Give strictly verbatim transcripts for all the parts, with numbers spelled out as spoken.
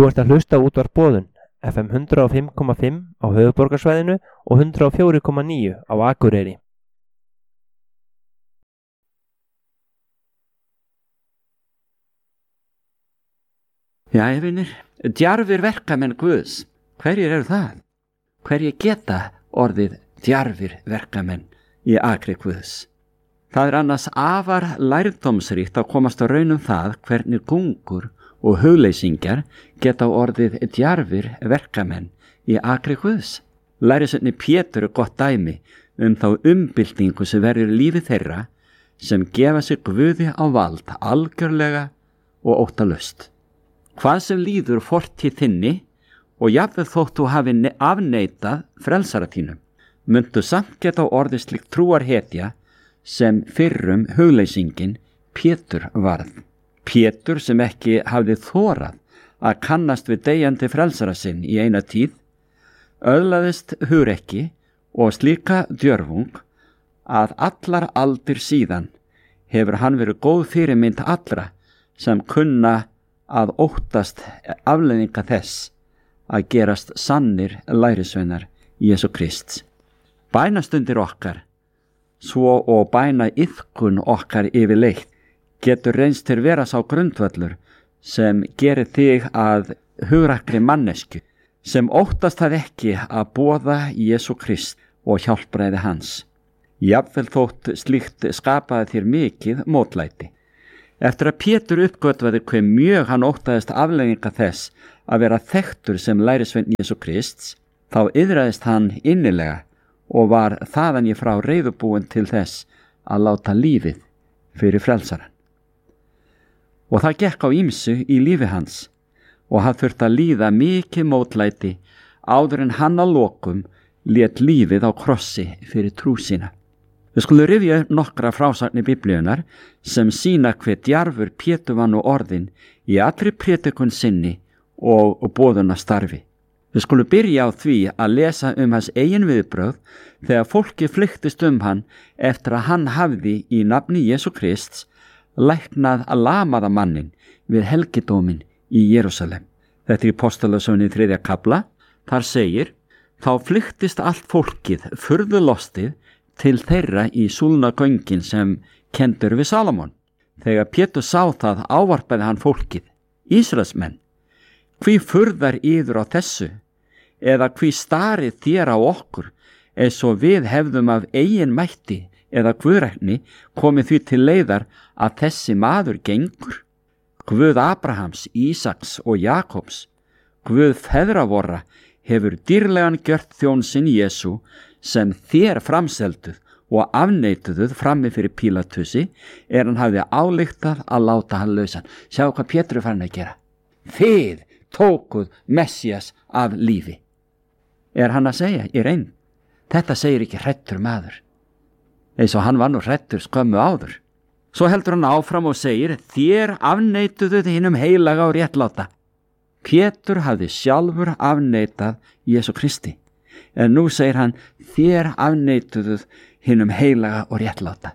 Þú ert að hlusta á Útvarp Boðun, F M hundrað og fimm komma fimm á höfuðborgarsvæðinu og hundrað og fjögur komma níu á Akureyri. Jæja vinir, djarfir verkamenn Guðs, hverjir eru það? Hverjir geta orðið djarfir verkamenn í akri Guðs? Það er annars afar lærdómsríkt að komast á raun um það hvernig gungur og hugleysingjar geta orðið djarfir verkamenn í akri Guðs. Lærisveininn Pétur er gott dæmi um þá umbyltingu sem verður í lífi þeirra sem gefa sig Guði á vald algjörlega og óttalaust. Hvað sem líður fortíð þinni og jafnvel þótt þú hafi afneitað frelsara þínum, myndu samt geta orðið slíkt trúarhetja sem fyrrum hugleysingin Pétur varð. Pétur sem ekki hafði þorað að kannast við deyjandi frelsara sinn í eina tíð, öðlaðist hugrekki og slíka djörfung að allar aldir síðan hefur hann verið góð fyrirmynd allra sem kunna að óttast afleiðinga þess að gerast sannir lærisveinar Jesú Krists. Bænastundir okkar, svo og bæna iðkun okkar yfirleitt, getur reynst til vera sá grundvöllur sem gerir þig að hugrakri mannesku, sem óttast það ekki að boða Jesú Krist og hjálpræði hans. Jafnvel þótt slíkt skapaði þér mikið mótlæti. Eftir að Pétur uppgötvaði hve mjög hann óttaðist afleiðinga þess að vera þekktur sem lærisveinn Jesú Krists, þá iðraðist hann innilega og var þaðan í frá reiðubúinn til þess að láta lífið fyrir frelsaran. Og það gekk á ýmsu í lífi hans og hann þurfti að líða mikið mótlæti áður en hann að lokum lét lífið á krossi fyrir trú sína. Við skulum rifja upp nokkra frásagnir Biblíunnar sem sýna hve djarfur Pétur var nú orðinn í allri prédikun sinni og, og boðunarstarfi. Við skulum byrja á því að lesa um hans eigin viðbrögð þegar fólki flyktist um hann eftir að hann hafði í nafni Jesú Krists læknað að lamaða mannin við helgidómin í Jerúsalem. Þetta er í Apostasögunni þriðja kafla. Þar segir: þá flyktist allt fólkið furðu lostið til þeirra í súlna göngin sem kendur við Salomon. Þegar Pétur sá það ávarpaði hann fólkið: Ísraelsmenn, hví furðar yður á þessu? Eða hví starið þér á okkur, eins og við hefðum af eigin mætti eða guðrækni komið því til leiðar að þessi maður gengur? Guð Abrahams, Ísaks og Jakobs, Guð feðra vorra, hefur dýrlegan gjört þjón sinn Jesú sem þér framselduð og afneituðuð frammi fyrir Pílatusi, er hann hafði álíktað að láta hann lausan. Sjáu hvað Pétur er farin að gera. Þið tókuð Messías af lífi. Er hann að segja í reyn? Þetta segir ekki hrættur maður, eins og hann var nú hrættur skömmu áður. Svo heldur hann áfram og segir: þér afneituðuð hinum heilaga og réttláta. Pétur hafði sjálfur afneitað Jesú Kristi, en nú segir hann: þér afneituðuð hinum heilaga og réttláta.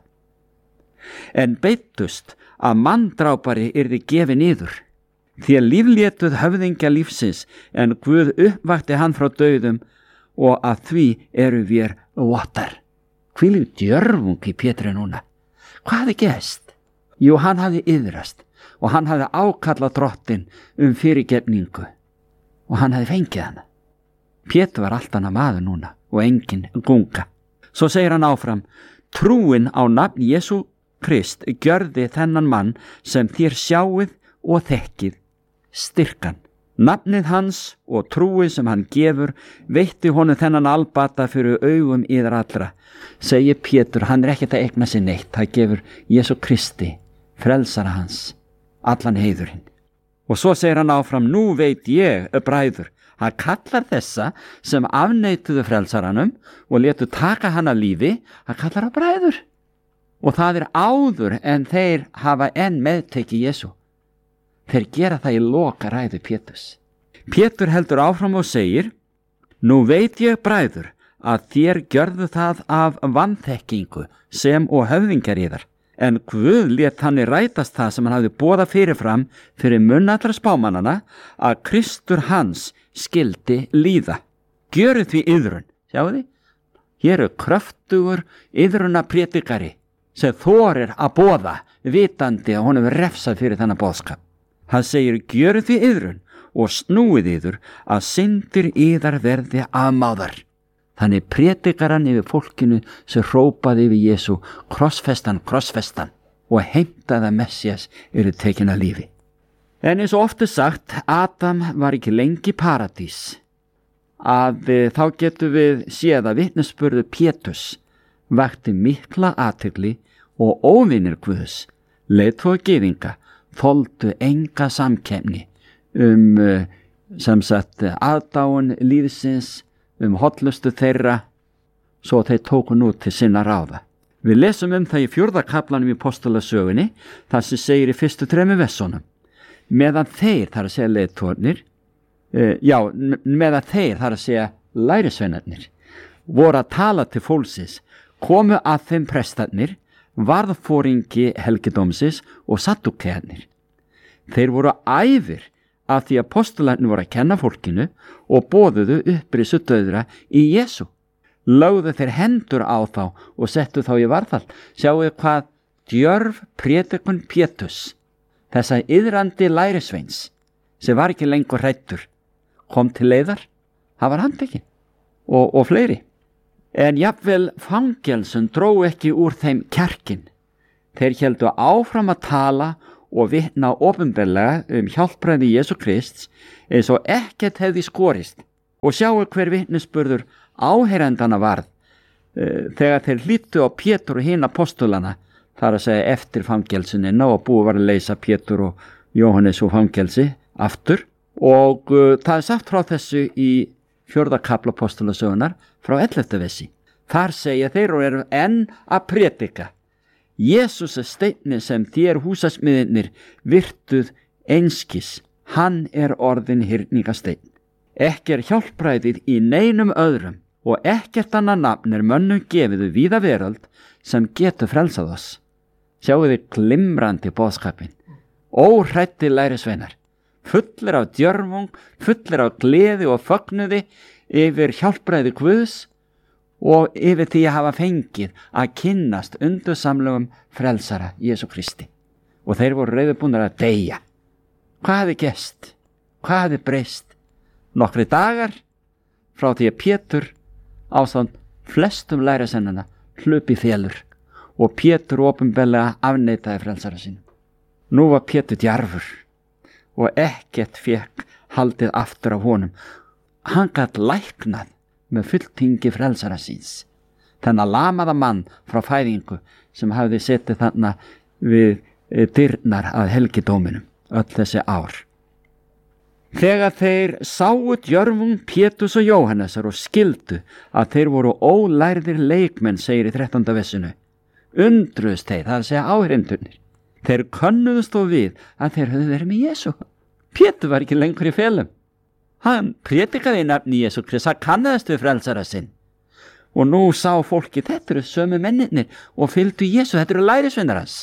En beittust að manndrápari yrði gefið niður. Þér líflétuð höfðingja lífsins, en Guð uppvakti hann frá dauðum, og að því eru vér vottar. Hvílík djörfung í Pétri núna. Hvað hafði gerst? Jú, hann hafði iðrast og hann hafði ákallað drottinn um fyrirgefningu og hann hafði fengið hana. Pétur var allt annað maður núna og engin gunga. Svo segir hann áfram: trúin á nafn Jesú Krist gjörði þennan mann sem þér sjáið og þekkið styrkan. Nafnið hans og trúið sem hann gefur veitti honum þennan albata fyrir augum yðar allra. Segir Pétur, hann er ekkert að eigna sér neitt, það gefur Jesú Kristi, frelsara hans, allan heiðurinn. Og svo segir hann áfram: nú veit ég, bræður, hann kallar þessa sem afneituðu frelsaranum og letu taka hann að lífi, hann kallar á bræður. Og það er áður en þeir hafa enn meðteki Jesú. Þeir gera það í loka ræðu Péturs. Pétur heldur áfram og segir: nú veit ég, bræður, að þér gjörðu það af vanþekkingu sem og höfðingjar yðar, En Guð lét þannig rætast það sem hann hafði boðað fyrirfram fyrir munn allra spámannana að Kristur hans skildi líða. Gjörið því iðrun, sjáu því? Hér er kröftugur iðruna prédikari sem þorir að boða vitandi að honum er refsað fyrir þennan boðskap. Hann segir gjörið því iðrun og snúið yður að syndir yðar verði afmáðar. Þannig prédikar hann yfir fólkinu sem hrópaði yfir Jesú krossfestan, krossfestan og heimtaði að Messias eru tekin að lífi. En eins og oft er sagt, Adam var ekki lengi í paradís. Að e, þá getum við séð að vitnisburður Péturs vakti mikla athygli og óvinir Guðs, leiðtogar gyðinga, þoldu enga samkeppni um e, sem sagt aðdáun lífsins, um hollustu þeirra, svo þeir tóku nú til sinna ráða. Við lesum um það í fjórða kaflanum í Postulasögunni, þar sem segir í fyrstu þremur versunum. Meðan þeir, þar að segja leiðtogarnir, uh, já, meðan þeir, þar að segja lærisveinarnir, voru að tala til fólksins, komu að þeim prestarnir, varðforingi helgidómsins og saddúkearnir. Þeir voru æfir af því að postularnir voru að kenna fólkinu og boðuðu upprisu döðra í Jesú. Lögðu þeir hendur á þá og settu þá í varðhald. Sjáu hvað djörf prédikun Péturs, þessa iðrandi lærisveins, sem var ekki lengur hræddur, kom til leiðar. Það var handtekinn og, og fleiri. En jafnvel fangelsun dró ekki úr þeim kjarkin. Þeir héldu áfram að tala og vitna opinberlega um hjálpræði Jesú Krists eins og ekkert hefði skorist. Og sjáu hver vitnisburður áheyrendana varð uh, þegar þeir hlýttu á Pétur og hinn apostolana, þar að segja eftir fangelsunina, og búið var að leysa Pétur og Jóhannes úr fangelsi aftur. Og uh, það er sagt frá þessu í fjórða kafla Postulasögunar frá ellefta versi. Þar segja þeir og eru enn að prédika: Jesús er steinni sem þér húsasmiðirnir virtuð einskis, hann er orðin hyrningasteinn. Ekki er hjálpræðið í neinum öðrum og ekkert annað nafn er mönnum gefiðu víða veröld sem getur frelsað oss. Sjáu þið glimrandi boðskapin, óhræddir lærisveinar, fullir af djörfung, fullir af gleði og fögnuði yfir hjálpræði Guðs og yfir því að hafa fengið að kynnast undursamlegum frelsara Jesú Kristi. Og þeir voru reiðubúnir að deyja. Hvað hefði gerst? Hvað hefði breyst? Nokkri dagar frá því að Pétur ásamt flestum lærisveinanna hlupi félur og Pétur opinberlega afneitaði frelsara sínum. Nú var Pétur djarfur og ekkert fekk haldið aftur af honum. Hann gat læknað með fulltingi frelsara síns, þennan lamaða mann frá fæðingu sem hafði setið þarna við dyrnar að helgidóminum öll þessi ár. Þegar þeir sáu djörfung Péturs og Jóhannesar og skildu að þeir voru ólærðir leikmenn, segir í þrettánda versinu, undruðust þeir, það er að segja áheyrendurnir. Þeir könnuðust þó við að þeir höfðu verið með Jesú. Pétur var ekki lengur í felum. Hann prédikaði í nafni Jesú Krists, hann kannaðist við frelsara sinn. Og nú sá fólki, þetta eru sömu menninir og fylgdu Jesú, þetta eru lærisveinar hans.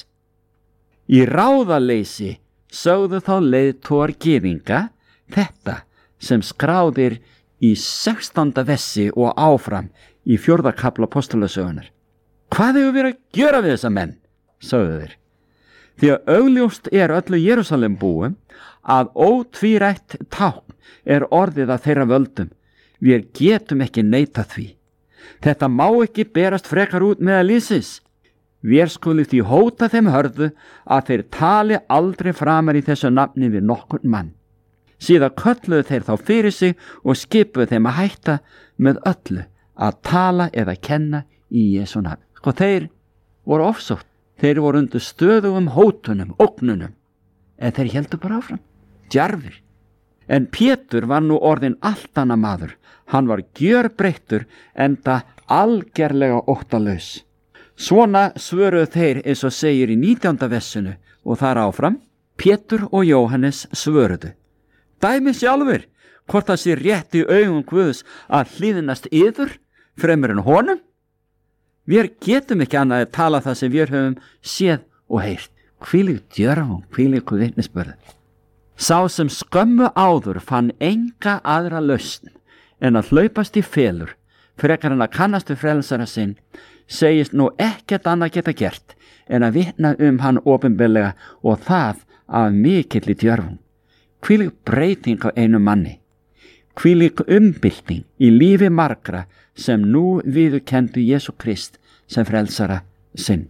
Í ráðaleysi sögðu þá leiðtogar gyðinga þetta sem skráðir í sextánda versi og áfram í fjórða kafla Postulasögunar. Hvað hefur verið að gjöra við þessa menn, sögðu þeir. Því að augljóst er öllu Jerúsalem búum að ótvírætt tákn er orðið að þeirra völdum. Við getum ekki neitað því. Þetta má ekki berast frekar út meðal lífsins. Við skulum því hóta þeim hörðu að þeir tali aldrei framar í þessu nafni við nokkurn mann. Síðan kölluðu þeir þá fyrir sig og skipuðu þeim að hætta með öllu að tala eða kenna í Jesú nafn. Sko þeir voru ofsótt. Þeir voru undir stöðugum hótunum, ógnunum, en þeir heldur bara áfram, djarfir. En Pétur var nú orðinn allt annað maður. Hann var gjörbreyttur enda algerlega óttalaus. Svona svöruðu þeir eins og segir í nítjánda versinu og þar áfram, Pétur og Jóhannes svöruðu: Dæmi sjálfur, hvort það sé rétt í augum Guðs að hlýðnast yður fremur en honum? Við getum ekki annað að tala það sem við höfum séð og heyrt. Hvílík djörfung, hvílík vitnisburður. Sá sem skömmu áður fann enga aðra lausn en að hlaupast í felur, frekar en að kannast við frelsara sinn, segist nú ekkert annað geta gert en að vitna um hann opinberlega, og það af mikilli djörfung. Hvílík breyting á einu manni. Hvílík umbylting í lífi margra sem nú viðurkenndu Jesú Krist sem frelsara sinn.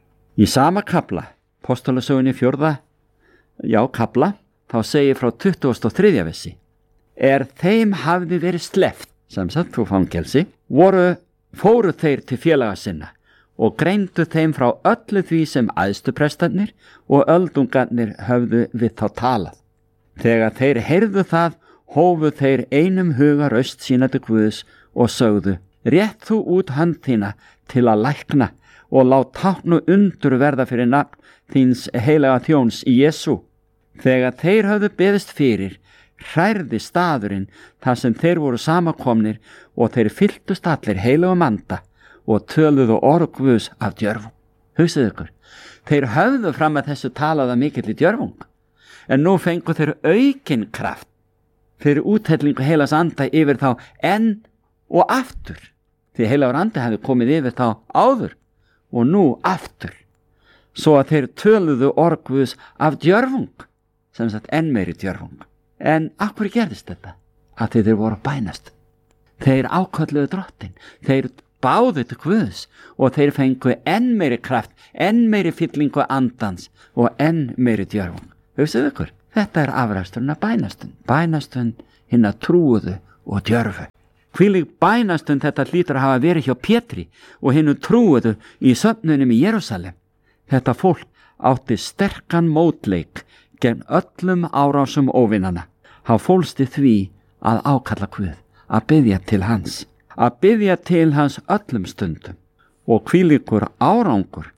Í sama kafla, Apostolasögunni fjórða, já, kafla, þá segir frá tuttugasta og þriðja versi: Er þeim hafði verið sleppt, sem sagt þú fangelsi, voru, fóru þeir til félaga sinna og greindu þeim frá öllu því sem æðstuprestarnir og öldungarnir höfðu við þá talað. Þegar þeir heyrðu það, hófu þeir einum huga raust sína til Guðs og sögðu: Rétt þú út hönd þína til að lækna og lát tákn og undur verða fyrir nafn þíns heilaga þjóns í Jesú. Þegar þeir höfðu beðist fyrir, hrærði staðurinn þar sem þeir voru samankomnir, og þeir fylltust allir heilagum anda og töluðu orð Guðs af djörfung. Hugsið ykkur, þeir höfðu fram að þessu talaða mikill í djörfung, en nú fengu þeir aukinn kraft fyrir úthellingu heilags anda yfir þá enn og aftur, því heilagur andi hefði komið yfir þá áður og nú aftur, svo að þeir töluðu orð Guðs af djörfung, sem sagt enn meiri djörfung. En af hverju gerðist þetta? Að þeir voru bænast. Þeir ákölluðu drottin, þeir báðu til Guðs og þeir fengu enn meiri kraft, enn meiri fyllingu andans og enn meiri djörfung. Hugsið ykkur, þetta er afræksturinn af bænastund, bænastund hinna trúuðu og djörfu. Hvílík bænastund þetta hlýtur að hafa verið hjá Pétri og hinnu trúuðu í söfnunum í Jerúsalem. Þetta fólk átti sterkan mótleik gegn öllum árásum óvinana. Hann fólst í því að ákalla Guð, að biðja til hans, að biðja til hans öllum stundum, og hvílíkur árangur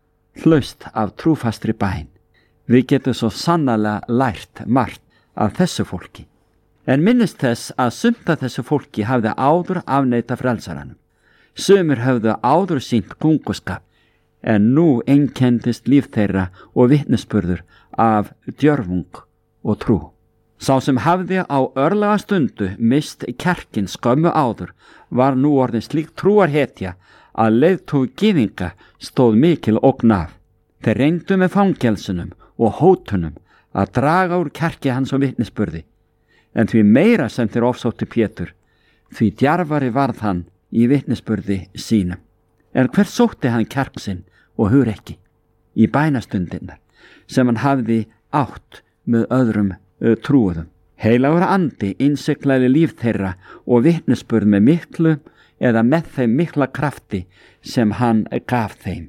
hlaust af trúfastri bæn. Við getum svo sannarlega lært margt af þessu fólki. En minnist þess að sumt af þessu fólki hafði áður afneitað frelsaranum. Sumir höfðu áður sýnt kunguskap, en nú einkendist líf þeirra og vitnisburður af djörfung og trú. Sá sem hafði á örlaga stundu mist kjarkin skömmu áður var nú orðin slík trúarhetja að leiðtogi gyðinga stóð mikil ógn af. Þeir reyndu með fangelsunum og hótunum að draga úr kjarki hans og vitnisburði, en því meira sem þeir ofsóttu Pétur, því djarfari varð hann í vitnisburði sínum. En hver sótti hann kjark sinn og hugrekki? Í bænastundinnar sem hann hafði átt með öðrum uh, trúuðum. Heilagur andi innsiglaði líf þeirra og vitnisburð með miklu eða með þeim mikla krafti sem hann gaf þeim.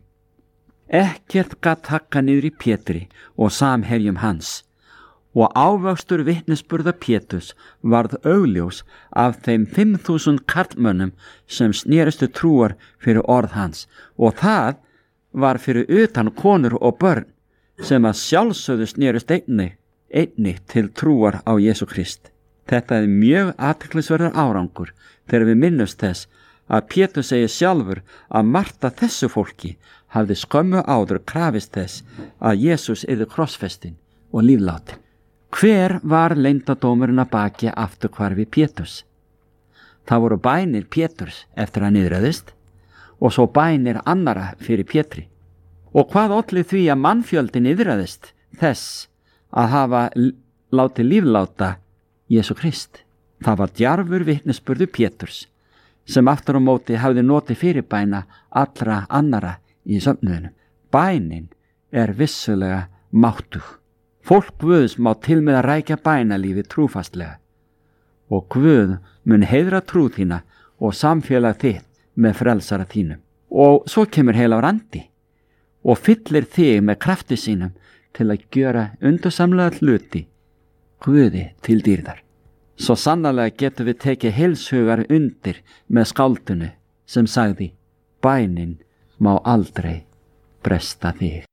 Ekkert gat hakka niður í Pétri og samherjum hans, og ávöxtur vitnisburða Péturs varð augljós af þeim fimm þúsund karlmönnum sem snérustu trúar fyrir orð hans, og það var fyrir utan konur og börn sem að sjálfsögðu snerust einni, einni til trúar á Jesú Krist. Þetta er mjög athyglisverður árangur þegar við minnumst þess að Pétur segir sjálfur að margt af þessu fólki hafði skömmu áður krafist þess að Jesús yrði krossfestinn og lífláttinn. Hver var leyndardómurinn að baki afturhvarfi Péturs? Það voru bænir Péturs eftir að niðraðist og svo bænir annara fyrir Pétri. Og hvað olli því að mannfjöldi niðraðist þess að hafa látið lífláta Jesú Krist? Það var djarfur vitnisburður Péturs sem aftur á móti hafði notið fyrirbæna allra annara í söfnuðinum. Bænin er vissulega máttug. Fólk Guðs má til með að rækja bænalífi trúfastlega, og Guð mun heiðra trú þína og samfélag þitt með frelsara þínum. Og svo kemur heilagur andi og fyllir þig með krafti sínum til að gjöra undursamlega hluti Guði til dýrðar. Svo sannarlega getum við tekið heilshugar undir með skáldinu sem sagði: bænin má aldrei bresta þig.